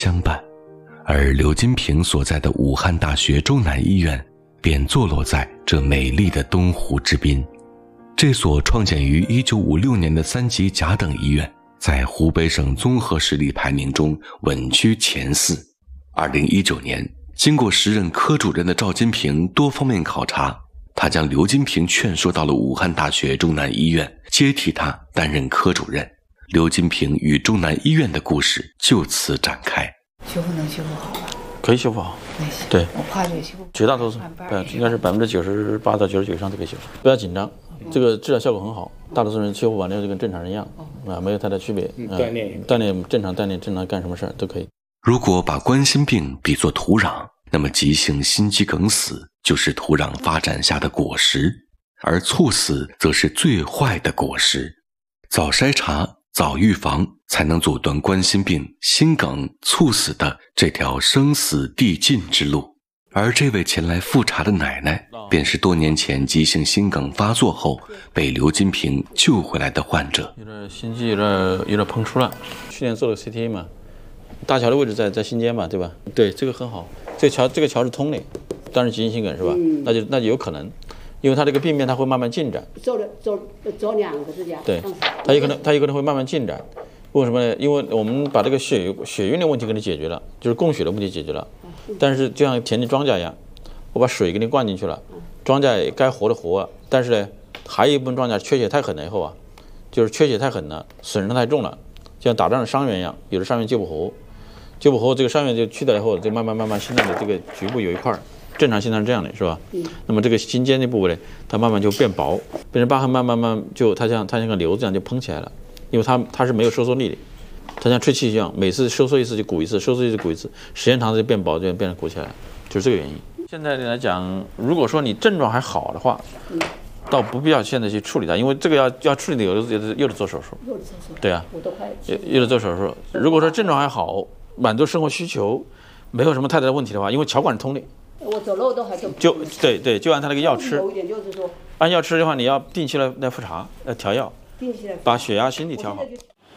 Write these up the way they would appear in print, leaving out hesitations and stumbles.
相伴，而刘金平所在的武汉大学中南医院便坐落在这美丽的东湖之滨。这所创建于1956年的3级甲等医院，在湖北省综合实力排名中稳居前4。2019年，经过时任科主任的赵金平多方面考察，他将刘金平劝说到了武汉大学中南医院，接替他担任科主任。刘金平与中南医院的故事就此展开。 修复能修复好吗？ 可以修复好。对， 我怕这个修复绝大多数，应该是98%到99%以上都可以修复。不要紧张，这个治疗效果很好，大多数人修复完了就跟正常人一样没有太大区别。锻炼正常干什么事儿都可以。 如果把冠心病比作土壤，那么急性心肌梗死就是土壤发展下的果实，而猝死则是最坏的果实。早筛查、早预防，才能阻断冠心病、心梗、猝死的这条生死递进之路。而这位前来复查的奶奶，便是多年前急性心梗发作后被刘金平救回来的患者。 心肌有点膨出了，去年做了 CT 嘛，搭桥的位置在心间嘛，对吧？对，这个很好，这个桥是通的，当然急性心梗是吧？那就有可能。因为它这个病变它会慢慢进展，走2个指甲，对，它有可能会慢慢进展。为什么呢？因为我们把这个血运的问题给你解决了，就是供血的问题解决了。但是就像田地庄稼一样，我把水给你灌进去了，庄稼该活的活，但是呢，还有一部分庄稼缺血太狠了以后啊，就是缺血太狠了，损伤太重了，就像打仗的伤员一样，有的伤员救不活，这个伤员就去掉以后，就慢慢心脏的这个局部有一块。正常心脏是这样的，是吧？那么这个心尖的部位呢，它慢慢就变薄，变成疤痕，慢慢就它像个瘤子一样就膨起来了，因为它是没有收缩力的，它像吹气一样，每次收缩一次就鼓一次，收缩一次鼓一次，时间长了就变薄，就变成鼓起来了，就是这个原因。现在来讲，如果说你症状还好的话，倒不必要现在去处理它，因为这个要处理的又得做手术，对啊，又得做手术。如果说症状还好，满足生活需求，没有什么太大的问题的话，因为桥管是通的。 我走路都还走， 对，就按他那个药吃。 有一点就是说， 按药吃的话，你要定期来复查，调药，把血压、心率调好。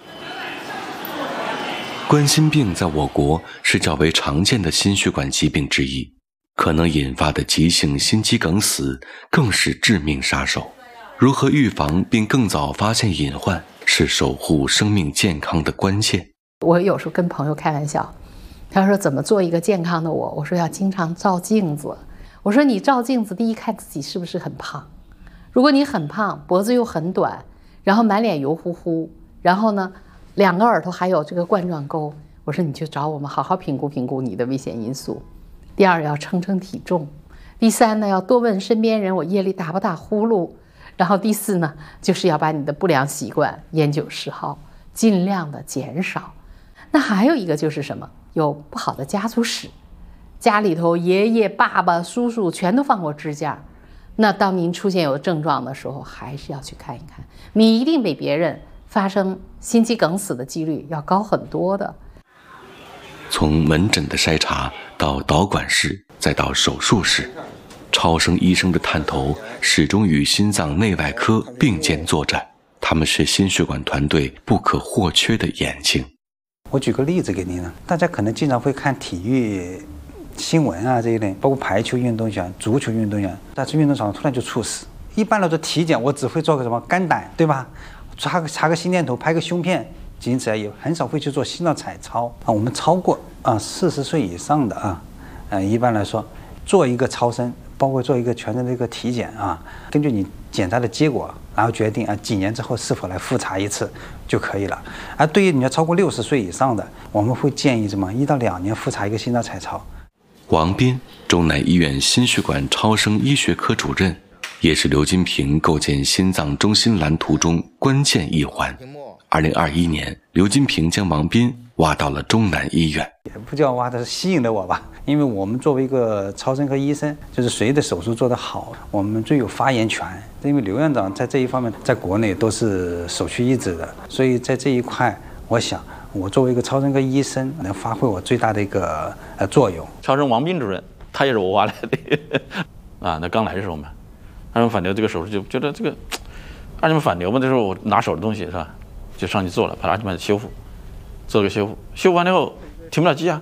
冠心病在我国是较为常见的心血管疾病之一，可能引发的急性心肌梗死更是致命杀手。如何预防并更早发现隐患，是守护生命健康的关键。 我有时候跟朋友开玩笑。他说怎么做一个健康的我？我说要经常照镜子。我说你照镜子，第一看自己是不是很胖。如果你很胖，脖子又很短，然后满脸油乎乎，然后呢2个耳朵还有这个冠状沟，我说你就找我们好好评估评估你的危险因素。第2要称体重。第3呢要多问身边人我夜里打不打呼噜。然后第4呢就是要把你的不良习惯、烟酒嗜好尽量的减少。那还有一个就是什么？有不好的家族史，家里头爷爷、爸爸、叔叔全都放过支架，那当您出现有症状的时候，还是要去看一看，你一定比别人发生心肌梗死的几率要高很多的。 从门诊的筛查到导管室，再到手术室，超声医生的探头始终与心脏内外科并肩作战，他们是心血管团队不可或缺的眼睛。 我举个例子给您呢，大家可能经常会看体育新闻啊这一类，包括排球运动员、足球运动员，但是运动场突然就猝死。一般来说体检我只会做个什么肝胆，对吧？查个心电图，拍个胸片，仅此而已，很少会去做心脏彩超啊。我们超过40岁以上的一般来说做一个超声，包括做一个全身的一个体检根据你检查的结果，然后决定几年之后是否来复查一次就可以了。而对于你要超过60岁以上的，我们会建议1到2年复查一个心脏彩超。 王斌，中南医院心血管超声医学科主任，也是刘金平构建心脏中心蓝图中关键一环。2021年，刘金平将王斌挖到了中南医院， 也不叫挖的，是吸引了我吧。因为我们作为一个超声科医生，就是谁的手术做得好，我们最有发言权。因为刘院长在这一方面在国内都是首屈一指的，所以在这一块，我想我作为一个超声科医生，能发挥我最大的一个作用。 超声王斌主任，他也是我挖来的那刚来的时候嘛，二型反流这个手术就觉得这个二型反流嘛，这是我拿手的东西是吧？就上去做了，把它修复，做了个修复，修复完了以后停不了机啊。